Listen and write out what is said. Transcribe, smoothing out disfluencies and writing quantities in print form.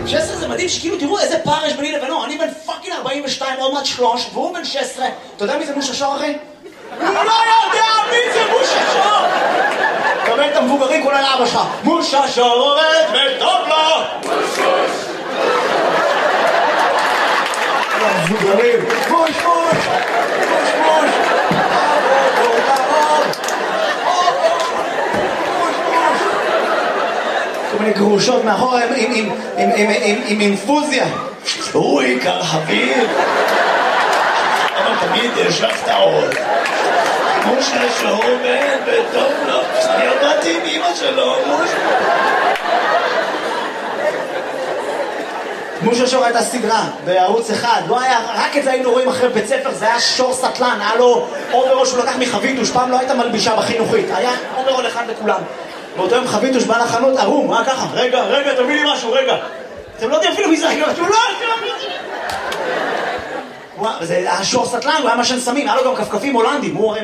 16 זה מדהים שכאילו תראו איזה פער יש ביני לבינו. אני בן פאקינג 42, עוד מעט 3, והוא בן 16. אתה יודע מי זה מושה שור, אחי? הוא לא יודע מי זה מושה שור! קבל את המבוגרים כולה לאבא שלך. מושה שור עובד וטוב לו! המבוגרים, מוש מוש! מוש מוש! כל מיני גרושות מאחורה עם אינפוזיה. הוא עיקר חביב, אבל תמיד יש לך טעות. מושה שור עובד וטוב לו. אני עבדתי עם אמא שלו, מושה שור הייתה סדרה בערוץ אחד, לא היה, רק את זה היינו רואים אחרי בית ספר, זה היה שור סטלן, היה לו אוברול שהוא לקח מחביתוש, פעם לא הייתה מלבישה בחינוכית, היה אוברול אחד לכולם. באותו יום חביתוש בא לחנות ערום, ככה, רגע, תביא לי משהו, רגע. אתם לא יודעים אפילו מי זה, הוא לא יודע. זה היה שור סטלן, הוא היה משן סמים, היה לו גם כפכפים הולנדים, הוא